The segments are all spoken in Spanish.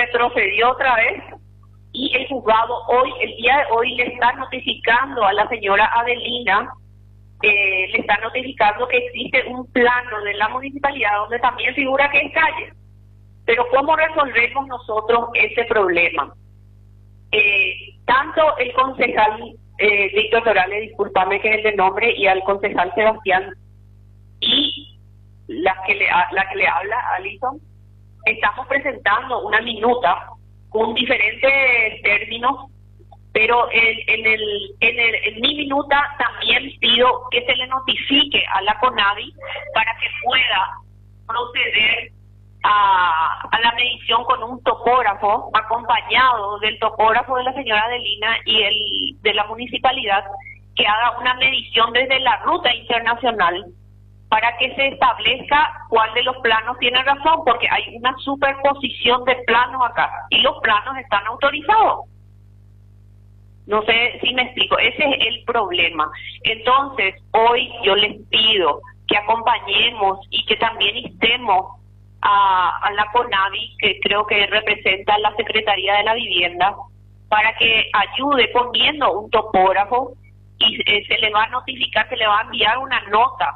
retrocedió otra vez y el juzgado hoy, el día de hoy, le está notificando a la señora Adelina, le está notificando que existe un plano de la municipalidad donde también figura que es calle. Pero ¿cómo resolvemos nosotros ese problema? Tanto el concejal Víctor Torales, discúlpame que es el de nombre, y al concejal Sebastián, y la que le habla, Alison, estamos presentando una minuta con diferentes términos, pero en mi minuta también pido que se le notifique a la CONAVI para que pueda proceder a la medición con un topógrafo, acompañado del topógrafo de la señora Adelina y el de la municipalidad, que haga una medición desde la ruta internacional para que se establezca cuál de los planos tiene razón, porque hay una superposición de planos acá y los planos están autorizados. No sé si me explico, ese es el problema. Entonces, hoy yo les pido que acompañemos y que también instemos a la CONAVI, que creo que representa la Secretaría de la Vivienda, para que ayude poniendo un topógrafo y se le va a notificar, se le va a enviar una nota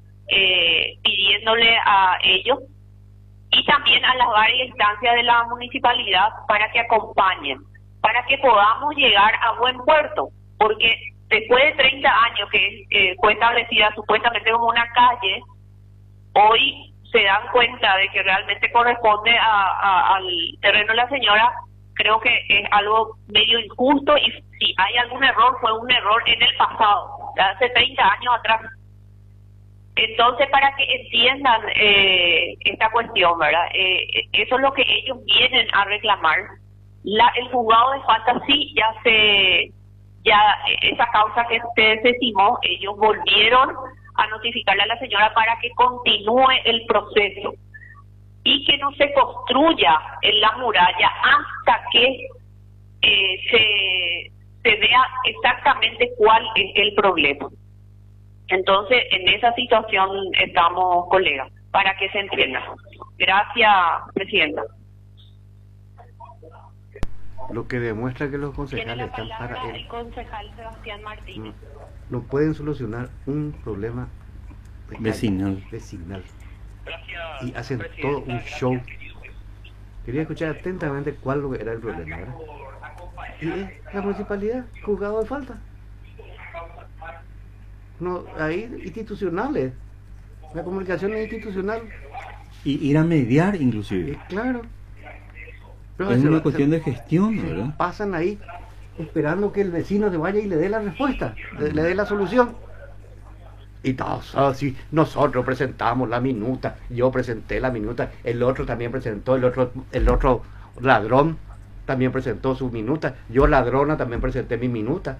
pidiéndole a ellos y también a las varias instancias de la municipalidad para que acompañen, para que podamos llegar a buen puerto, porque después de 30 años que fue establecida supuestamente como una calle, hoy se dan cuenta de que realmente corresponde al terreno de la señora. Creo que es algo medio injusto y si hay algún error, fue un error en el pasado, de hace 30 años atrás. Entonces, para que entiendan esta cuestión, ¿verdad? Eso es lo que ellos vienen a reclamar. El juzgado de falta sí, esa causa que se desestimó, ellos volvieron a notificarle a la señora para que continúe el proceso y que no se construya en la muralla hasta que se vea exactamente cuál es el problema. Entonces, en esa situación estamos, colegas, para que se entienda. Gracias, presidenta. Lo que demuestra que los concejales están para el concejal Sebastián Martínez. No pueden solucionar un problema vecinal. Y hacen todo un show. Quería escuchar atentamente cuál era el problema, ¿verdad? Y es la municipalidad, juzgado de falta. No, ahí institucionales. La comunicación es institucional. Y ir a mediar, inclusive. Claro. Pero es una cuestión de gestión, ¿verdad? Pasan ahí esperando que el vecino se vaya y le dé la respuesta, le dé la solución. Y todos así, nosotros presentamos la minuta, yo presenté la minuta, el otro también presentó, el otro ladrón también presentó su minuta, yo ladrona también presenté mi minuta.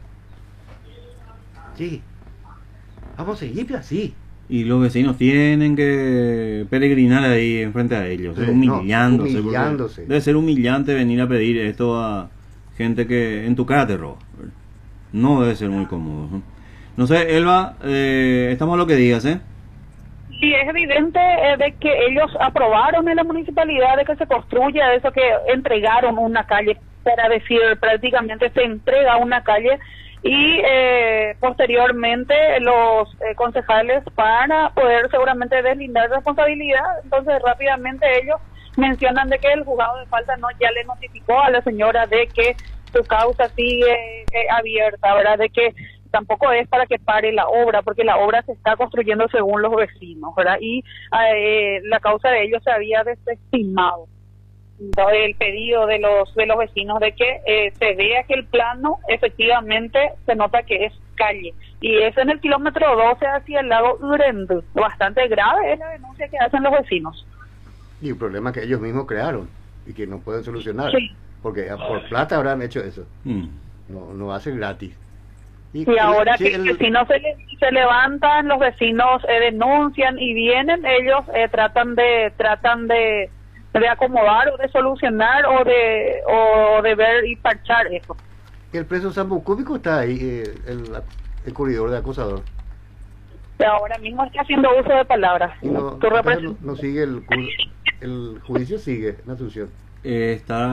Sí, vamos a seguir así. Y los vecinos tienen que peregrinar ahí enfrente a ellos, humillándose. Debe ser humillante venir a pedir esto a gente que en tu cara te roba. No debe ser muy cómodo, ¿no? No sé, Elba, estamos a lo que digas, ¿eh? Sí, es evidente de que ellos aprobaron en la municipalidad de que se construya eso, que entregaron una calle, para decir, prácticamente se entrega una calle, y posteriormente los concejales para poder seguramente deslindar responsabilidad. Entonces rápidamente ellos mencionan de que el juzgado de falta ya le notificó a la señora de que su causa sigue abierta, ¿verdad? De que tampoco es para que pare la obra, porque la obra se está construyendo según los vecinos, ¿verdad? Y la causa de ellos se había desestimado. El pedido de los vecinos de que se vea que el plano efectivamente se nota que es calle, y es en el kilómetro 12 hacia el lago Urendú. Bastante grave es la denuncia que hacen los vecinos. Y el problema que ellos mismos crearon y que no pueden solucionar, sí, porque por plata habrán hecho eso. No hacen gratis. Y ahora que los vecinos se levantan, los vecinos denuncian y vienen, ellos tratan de acomodar o de solucionar o de ver y parchar eso. El preso Sambo Cúbico está ahí, el corredor de acosador. Ahora mismo está haciendo uso de palabras. No sigue el juicio, sigue la asunción. Está